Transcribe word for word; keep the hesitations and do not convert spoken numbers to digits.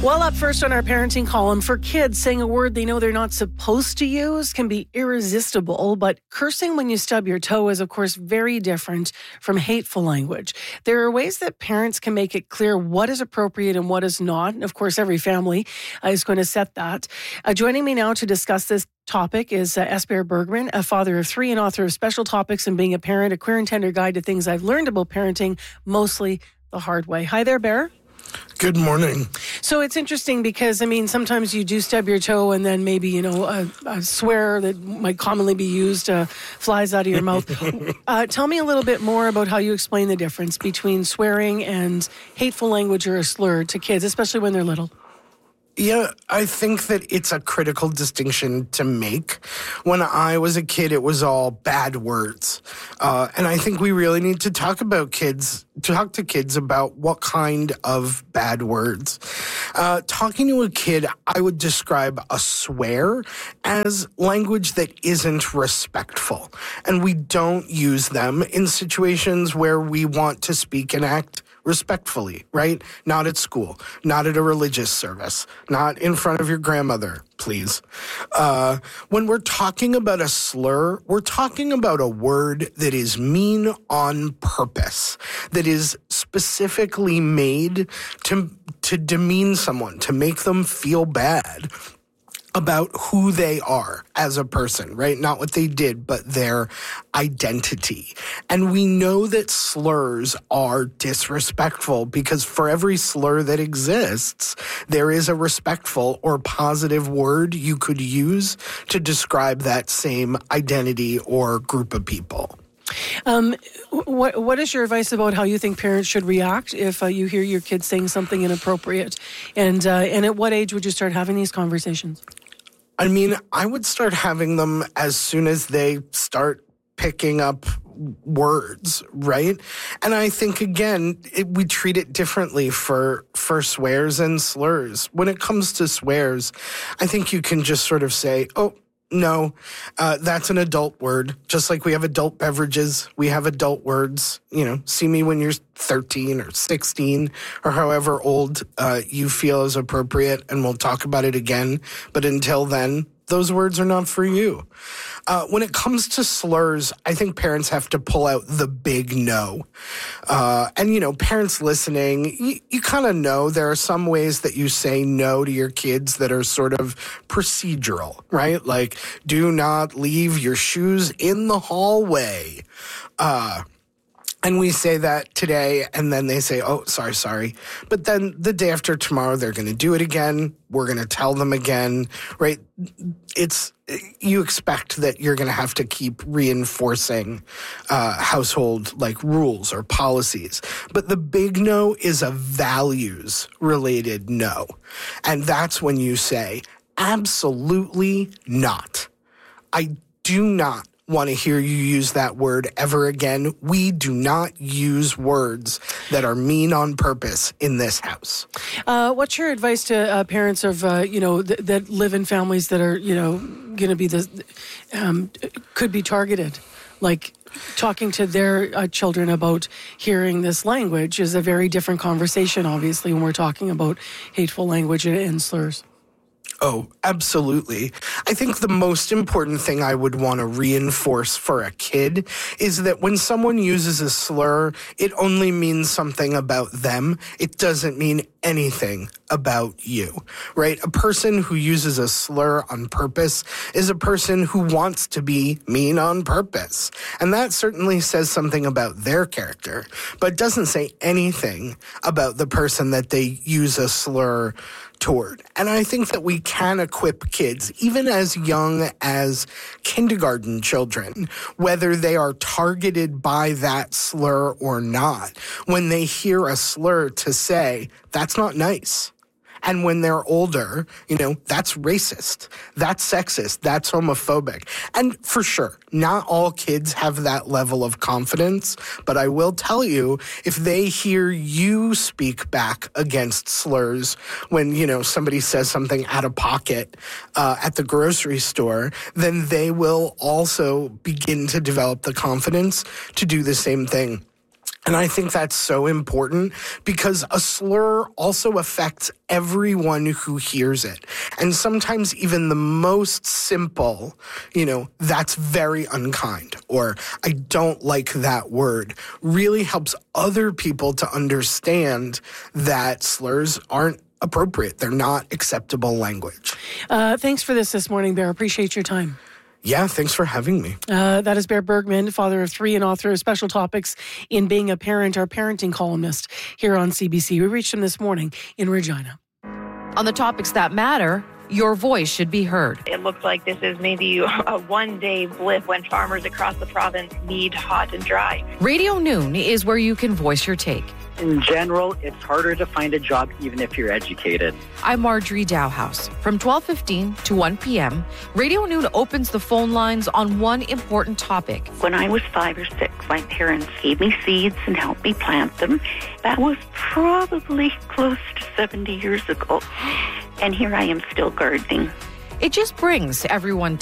Well, up first on our parenting column, for kids, saying a word they know they're not supposed to use can be irresistible, but cursing when you stub your toe is, of course, very different from hateful language. There are ways that parents can make it clear what is appropriate and what is not. And of course, every family uh, is going to set that. Uh, joining me now to discuss this topic is uh, Esper Bergman, a father of three and author of Special Topics and Being a Parent, a queer and tender guide to things I've learned about parenting, mostly the hard way. Hi there, Bear. Good morning. So it's interesting because, I mean, sometimes you do stub your toe and then maybe, you know, a, a swear that might commonly be used uh, flies out of your mouth. Uh, tell me a little bit more about how you explain the difference between swearing and hateful language or a slur to kids, especially when they're little. Yeah, I think that it's a critical distinction to make. When I was a kid, it was all bad words. Uh, and I think we really need to talk about kids, talk to kids about what kind of bad words. Uh, talking to a kid, I would describe a swear as language that isn't respectful. And we don't use them in situations where we want to speak and act respectfully, right? Not at school, not at a religious service, not in front of your grandmother, please. Uh, when we're talking about a slur, we're talking about a word that is mean on purpose, that is specifically made to, to demean someone, to make them feel bad about who they are as a person, right? Not what they did, but their identity. And we know that slurs are disrespectful because for every slur that exists, there is a respectful or positive word you could use to describe that same identity or group of people. Um, what what is your advice about how you think parents should react if uh, you hear your kids saying something inappropriate? And uh, and at what age would you start having these conversations? I mean, I would start having them as soon as they start picking up words, right? And I think, again, it, we treat it differently for, for swears and slurs. When it comes to swears, I think you can just sort of say, oh, no, uh, that's an adult word. Just like we have adult beverages, we have adult words. You know, see me when you're thirteen or sixteen or however old uh, you feel is appropriate, and we'll talk about it again. But until then, those words are not for you. Uh, when it comes to slurs, I think parents have to pull out the big no. Uh, and, you know, parents listening, you, you kind of know there are some ways that you say no to your kids that are sort of procedural, right? Like, do not leave your shoes in the hallway. Uh, And we say that today, and then they say, oh, sorry, sorry. But then the day after tomorrow, they're going to do it again. We're going to tell them again, right? It's, you expect that you're going to have to keep reinforcing uh, household, like, rules or policies. But the big no is a values-related no. And that's when you say, absolutely not. I do not want to hear you use that word ever again. We do not use words that are mean on purpose in this house. Uh, what's your advice to uh, parents of, uh, you know, th- that live in families that are, you know, going to be the, um, could be targeted? Like, talking to their uh, children about hearing this language is a very different conversation, obviously, when we're talking about hateful language and, and slurs. Oh, absolutely. I think the most important thing I would want to reinforce for a kid is that when someone uses a slur, it only means something about them. It doesn't mean anything about you, right? A person who uses a slur on purpose is a person who wants to be mean on purpose. And that certainly says something about their character, but doesn't say anything about the person that they use a slur toward. And I think that we can equip kids, even as young as kindergarten children, whether they are targeted by that slur or not, when they hear a slur to say, that's not nice. And when they're older, you know, that's racist, that's sexist, that's homophobic. And for sure, not all kids have that level of confidence, but I will tell you, if they hear you speak back against slurs when, you know, somebody says something out of pocket uh, at the grocery store, then they will also begin to develop the confidence to do the same thing And I think that's so important because a slur also affects everyone who hears it. And sometimes even the most simple, you know, that's very unkind, or I don't like that word, really helps other people to understand that slurs aren't appropriate. They're not acceptable language. Uh, thanks for this this morning, Bear. Appreciate your time. Yeah, thanks for having me. Uh, that is Bear Bergman, father of three and author of Special Topics in Being a Parent, our parenting columnist here on C B C. We reached him this morning in Regina. On the topics that matter, your voice should be heard. It looks like this is maybe a one-day blip when farmers across the province need hot and dry. Radio Noon is where you can voice your take. In general, it's harder to find a job even if you're educated. I'm Marjorie Dowhouse. From twelve fifteen to one p.m., Radio Noon opens the phone lines on one important topic. When I was five or six, my parents gave me seeds and helped me plant them. That was probably close to seventy years ago. And here I am still gardening. It just brings everyone